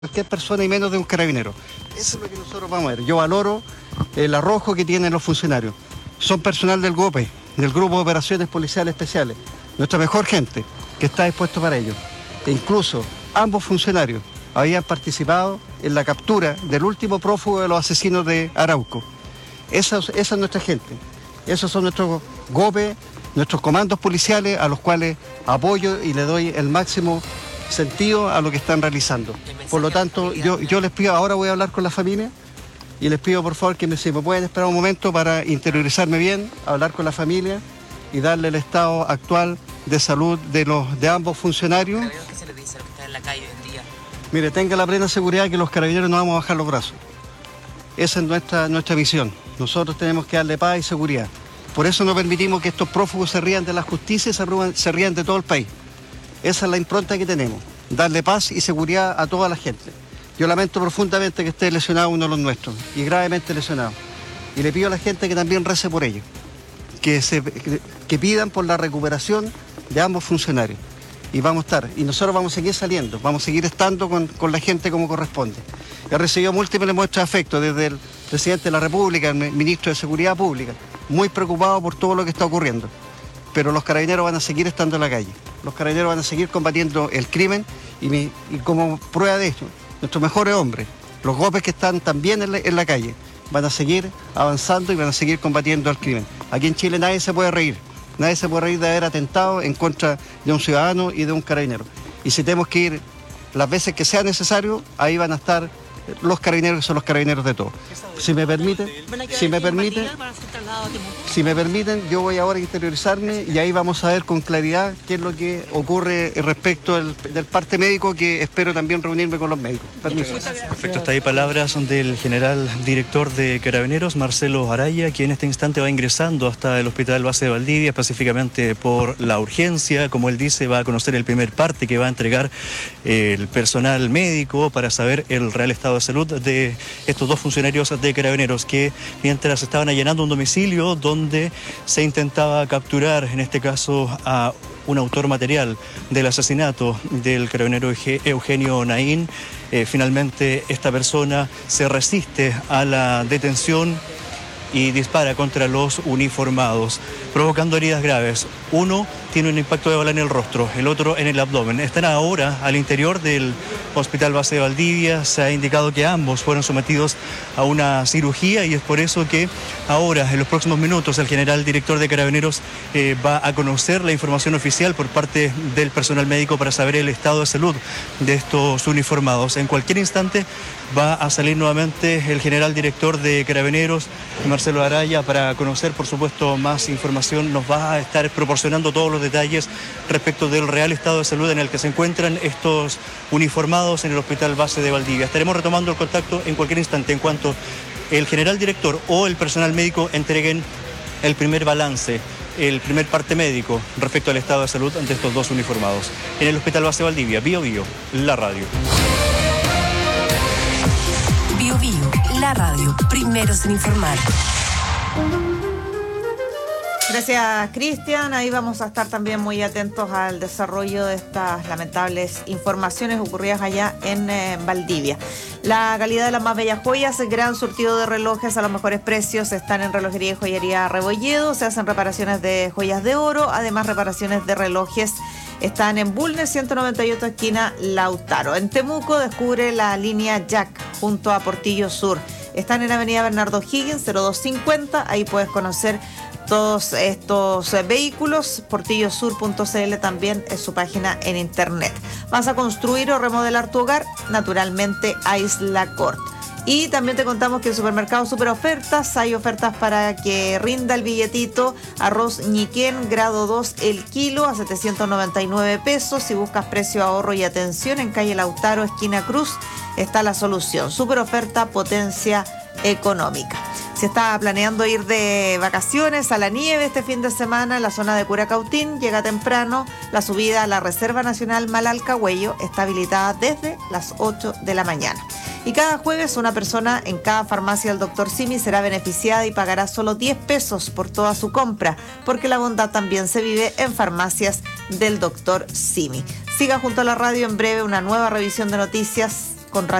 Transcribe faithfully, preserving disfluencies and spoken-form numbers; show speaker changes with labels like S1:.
S1: cualquier persona y menos de un carabinero. Eso es lo que nosotros vamos a ver. Yo valoro el arrojo que tienen los funcionarios. Son personal del GOPE, del Grupo de Operaciones Policiales Especiales, nuestra mejor gente que está dispuesto para ello. E incluso ambos funcionarios habían participado en la captura del último prófugo de los asesinos de Arauco. Esa, esa es nuestra gente. Esos son nuestros GOPE, nuestros comandos policiales a los cuales apoyo y le doy el máximo sentido a lo que están realizando. Por lo tanto, yo, yo les pido, ahora voy a hablar con la familia y les pido por favor que me, si me pueden esperar un momento para interiorizarme bien, hablar con la familia y darle el estado actual de salud de los de ambos funcionarios.
S2: ¿Qué se les dice a los que están en la calle hoy en día?
S1: Mire, tenga la plena seguridad que los carabineros no vamos a bajar los brazos. Esa es nuestra, nuestra misión. Nosotros tenemos que darle paz y seguridad. Por eso no permitimos que estos prófugos se rían de la justicia y se rían, se rían de todo el país. Esa es la impronta que tenemos, darle paz y seguridad a toda la gente. Yo lamento profundamente que esté lesionado uno de los nuestros, y gravemente lesionado. Y le pido a la gente que también rece por ello, que, se, que, que pidan por la recuperación de ambos funcionarios. Y vamos a estar, y nosotros vamos a seguir saliendo, vamos a seguir estando con, con la gente como corresponde. He recibido múltiples muestras de afecto desde el presidente de la República, el ministro de Seguridad Pública, muy preocupado por todo lo que está ocurriendo. Pero los carabineros van a seguir estando en la calle. Los carabineros van a seguir combatiendo el crimen y, mi, y como prueba de esto, nuestros mejores hombres, los GOPEs que están también en la, en la calle, van a seguir avanzando y van a seguir combatiendo el crimen. Aquí en Chile nadie se puede reír, nadie se puede reír de haber atentado en contra de un ciudadano y de un carabinero. Y si tenemos que ir las veces que sea necesario, ahí van a estar los carabineros, que son los carabineros de todos. Si me permiten, si me permiten, si me permiten, yo voy ahora a interiorizarme y ahí vamos a ver con claridad qué es lo que ocurre respecto del, del parte médico, que espero también reunirme con los médicos. Permiso.
S3: Perfecto, hasta ahí palabras del general director de Carabineros, Marcelo Araya, quien en este instante va ingresando hasta el Hospital Base de Valdivia, específicamente por la urgencia. Como él dice, va a conocer el primer parte que va a entregar el personal médico para saber el real estado de salud de estos dos funcionarios de Carabineros que mientras estaban allanando un domicilio donde se intentaba capturar, en este caso, a un autor material del asesinato del carabinero Eugenio Naín, eh, finalmente esta persona se resiste a la detención y dispara contra los uniformados, provocando heridas graves. Uno tiene un impacto de bala en el rostro, el otro en el abdomen. Están ahora al interior del Hospital Base de Valdivia. Se ha indicado que ambos fueron sometidos a una cirugía y es por eso que ahora, en los próximos minutos, el general director de Carabineros eh, va a conocer la información oficial por parte del personal médico para saber el estado de salud de estos uniformados. En cualquier instante va a salir nuevamente el general director de Carabineros, Marcelo Araya, para conocer, por supuesto, más información. Nos va a estar proporcionando todos los detalles respecto del real estado de salud en el que se encuentran estos uniformados en el Hospital Base de Valdivia. Estaremos retomando el contacto en cualquier instante en cuanto el general director o el personal médico entreguen el primer balance, el primer parte médico respecto al estado de salud de estos dos uniformados. En el Hospital Base de Valdivia, Bio Bio, la radio.
S4: Bio Bio, la radio, primeros en informar.
S5: Gracias, Cristian. Ahí vamos a estar también muy atentos al desarrollo de estas lamentables informaciones ocurridas allá en eh, Valdivia. La calidad de las más bellas joyas, el gran surtido de relojes a los mejores precios están en Relojería y Joyería Rebolledo. Se hacen reparaciones de joyas de oro, además reparaciones de relojes. Están en Bulnes ciento noventa y ocho, esquina Lautaro. En Temuco descubre la línea Jack junto a Portillo Sur. Están en Avenida Bernardo Higgins, cero dos cincuenta. Ahí puedes conocer todos estos eh, vehículos. portillosur punto c l también es su página en internet. ¿Vas a construir o remodelar tu hogar? Naturalmente Isla Cort. Y también te contamos que en Supermercado Super Ofertas hay ofertas para que rinda el billetito. Arroz Ñiquén, grado dos el kilo a setecientos noventa y nueve pesos. Si buscas precio, ahorro y atención, en calle Lautaro, esquina Cruz, está la solución. Super oferta, potencia económica. Si está planeando ir de vacaciones a la nieve este fin de semana en la zona de Curacautín, llega temprano. La subida a la Reserva Nacional Malalcahuello está habilitada desde las ocho de la mañana. Y cada jueves una persona en cada farmacia del doctor Simi será beneficiada y pagará solo diez pesos por toda su compra, porque la bondad también se vive en farmacias del doctor Simi. Siga junto a la radio, en breve una nueva revisión de noticias con Radio